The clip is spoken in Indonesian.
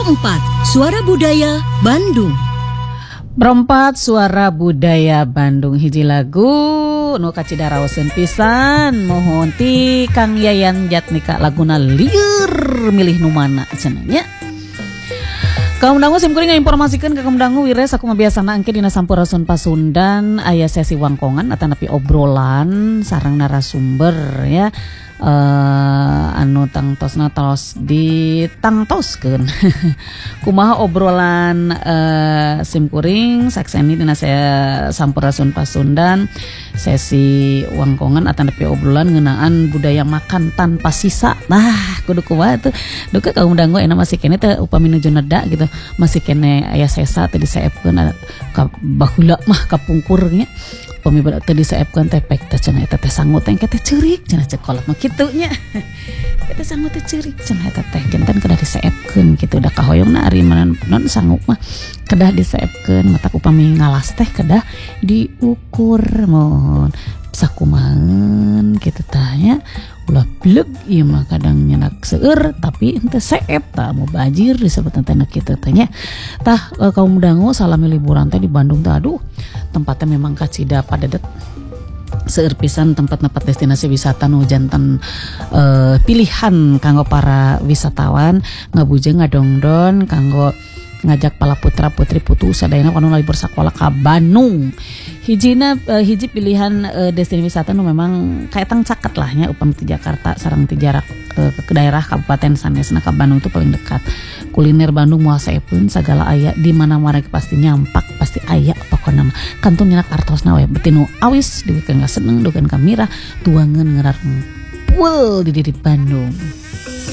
Berempat Suara Budaya Bandung. Berempat Suara Budaya Bandung, hiji lagu nu kacidaraoseun pisan mohon ti Kang Yayan Jatnika laguna lieur milih nu mana cenah nya. Kaum dangu sim kuring ngainformasikeun ka kaum dangu wires aku ngabiasana engke dina Sampurasun Pasundan aya sesi wangkongan atanapi obrolan sareng narasumber ya. Anu tangtosna tos ditangtoskeun kumaha obrolan sim kuring sakseni dina saya Sampurasun Pasundan sesi wangkongan atanapi obrolan ngeunaan budaya makan tanpa sisa. Nah kudu kumaha tuh duka kaum dangu enak masih kene teh upami nuju neda gitu masih kene aya sesa teh disaepkeun ka baheula mah kapungkur nya pamibara teh disaepkeun teh pek teh cenah eta teh sangut teh teh ceurik cenah cekolot mah kitu nya eta sangut teh ceurik cenah eta teh genten kedah disaepkeun kitu da kahoyongna ari non sangut mah kedah disaepkeun mata upami ngalas teh kedah diukur mohon sakumahan kitu tanya ulah bleg ieu mah kadang nyenak seueur tapi henteu saep tah mau bajir disebut teh kitu teh nya tah kaum dangu salami liburan teh di Bandung teh aduh tempatnya memang kacida padedet seueur pisan tempat-tempat destinasi wisata nu janten pilihan kanggo para wisatawan ngabujeng ngadongdon kanggo ngajak pala putra putri putu sadayana kanu libur sakola ka Bandung. Hiji pilihan destinasi wisata nu memang kayak tang caket lah nya upami ti Jakarta sareng ti jarak ke daerah kabupaten sanesna ka Bandung tuh paling dekat. Kuliner Bandung moal saepeun sagala aya di mana-mana pasti nyampak pasti aya pokona mah. Kantong nyenak artosna we beuti nu awis dibikin ka seneng dugan ka mirah tuangeun ngerar puel di Bandung.